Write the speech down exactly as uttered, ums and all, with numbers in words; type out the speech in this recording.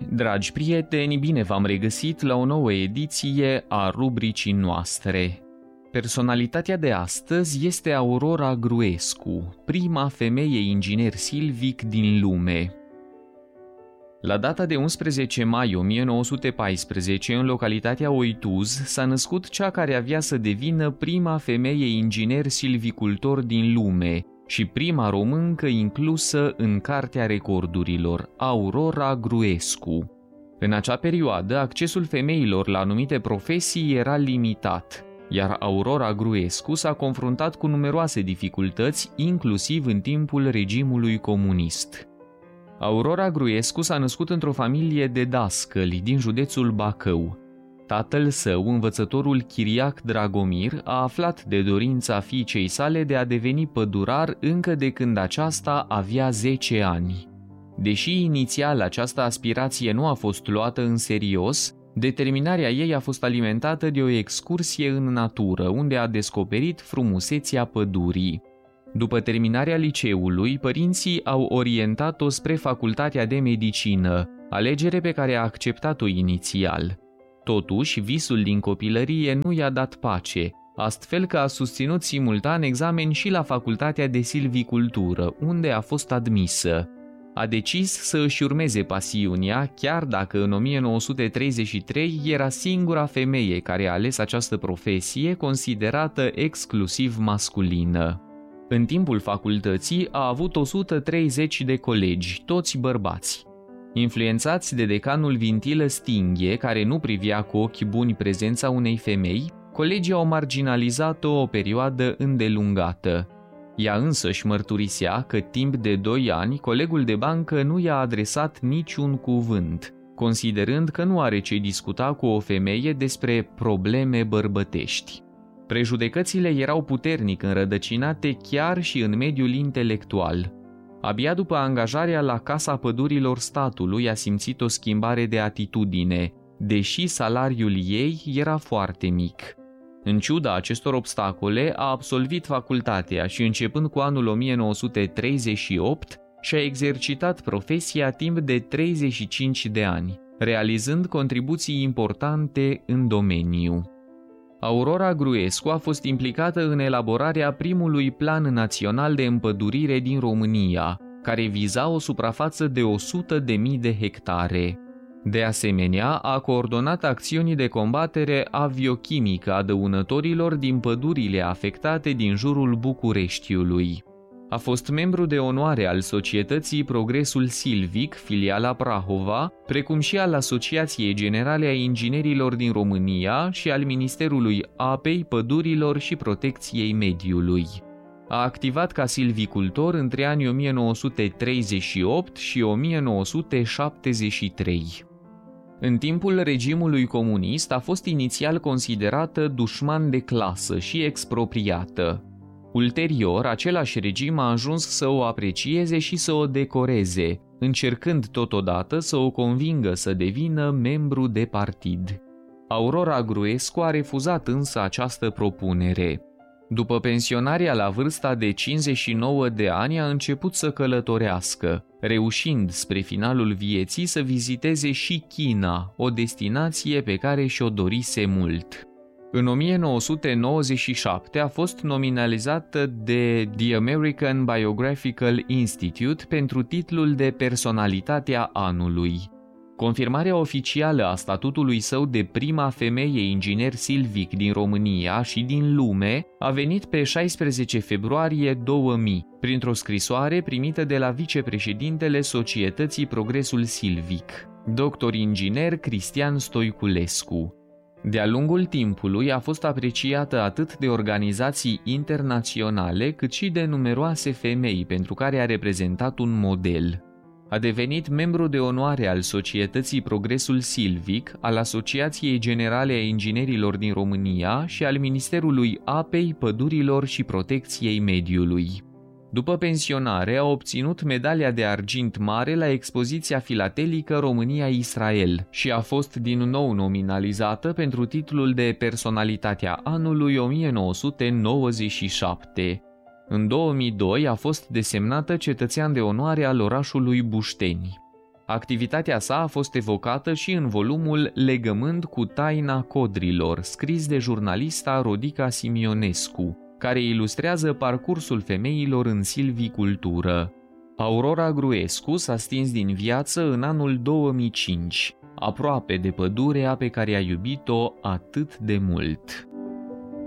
Dragi prieteni, bine v-am regăsit la o nouă ediție a rubricii noastre. Personalitatea de astăzi este Aurora Gruescu, prima femeie inginer silvic din lume. La data de unsprezece mai o mie nouă sute paisprezece, în localitatea Oituz, s-a născut cea care avea să devină prima femeie inginer silvicultor din lume și prima româncă inclusă în Cartea Recordurilor, Aurora Gruescu. În acea perioadă, accesul femeilor la anumite profesii era limitat, iar Aurora Gruescu s-a confruntat cu numeroase dificultăți, inclusiv în timpul regimului comunist. Aurora Gruescu s-a născut într-o familie de dascăli din județul Bacău. Tatăl său, învățătorul Chiriac Dragomir, a aflat de dorința fiicei sale de a deveni pădurar încă de când aceasta avea zece ani. Deși inițial această aspirație nu a fost luată în serios, determinarea ei a fost alimentată de o excursie în natură, unde a descoperit frumusețea pădurii. După terminarea liceului, părinții au orientat-o spre facultatea de medicină, alegere pe care a acceptat-o inițial. Totuși, visul din copilărie nu i-a dat pace, astfel că a susținut simultan exameni și la facultatea de silvicultură, unde a fost admisă. A decis să își urmeze pasiunea, chiar dacă în o mie nouă sute treizeci și trei era singura femeie care a ales această profesie, considerată exclusiv masculină. În timpul facultății a avut o sută treizeci de colegi, toți bărbați. Influențați de decanul Vintilă Stinghe, care nu privea cu ochi buni prezența unei femei, colegii au marginalizat-o o perioadă îndelungată. Ea însăși mărturisea că timp de doi ani colegul de bancă nu i-a adresat niciun cuvânt, considerând că nu are ce discuta cu o femeie despre probleme bărbătești. Prejudecățile erau puternic înrădăcinate chiar și în mediul intelectual. Abia după angajarea la Casa Pădurilor Statului a simțit o schimbare de atitudine, deși salariul ei era foarte mic. În ciuda acestor obstacole, a absolvit facultatea și, începând cu anul o mie nouă sute treizeci și opt, și-a exercitat profesia timp de treizeci și cinci de ani, realizând contribuții importante în domeniu. Aurora Gruescu a fost implicată în elaborarea primului plan național de împădurire din România, care viza o suprafață de o sută de mii de hectare. De asemenea, a coordonat acțiuni de combatere aviochimică a dăunătorilor din pădurile afectate din jurul Bucureștiului. A fost membru de onoare al Societății Progresul Silvic, filiala Prahova, precum și al Asociației Generale a Inginerilor din România și al Ministerului Apei, Pădurilor și Protecției Mediului. A activat ca silvicultor între anii o mie nouă sute treizeci și opt și o mie nouă sute șaptezeci și trei. În timpul regimului comunist a fost inițial considerată dușman de clasă și expropriată. Ulterior, același regim a ajuns să o aprecieze și să o decoreze, încercând totodată să o convingă să devină membru de partid. Aurora Gruescu a refuzat însă această propunere. După pensionarea la vârsta de cincizeci și nouă de ani, a început să călătorească, reușind spre finalul vieții să viziteze și China, o destinație pe care și-o dorise mult. În o mie nouă sute nouăzeci și șapte a fost nominalizată de The American Biographical Institute pentru titlul de Personalitatea Anului. Confirmarea oficială a statutului său de prima femeie inginer silvic din România și din lume a venit pe șaisprezece februarie două mii, printr-o scrisoare primită de la vicepreședintele Societății Progresul Silvic, doctor inginer Cristian Stoiculescu. De-a lungul timpului a fost apreciată atât de organizații internaționale cât și de numeroase femei pentru care a reprezentat un model. A devenit membru de onoare al Societății Progresul Silvic, al Asociației Generale a Inginerilor din România și al Ministerului Apei, Pădurilor și Protecției Mediului. După pensionare, a obținut medalia de argint mare la expoziția filatelică România-Israel și a fost din nou nominalizată pentru titlul de Personalitatea Anului o mie nouă sute nouăzeci și șapte. În două mii doi a fost desemnată cetățean de onoare al orașului Bușteni. Activitatea sa a fost evocată și în volumul Legământ cu taina codrilor, scris de jurnalista Rodica Simionescu, care ilustrează parcursul femeilor în silvicultură. Aurora Gruescu s-a stins din viață în anul două mii cinci, aproape de pădurea pe care a iubit-o atât de mult.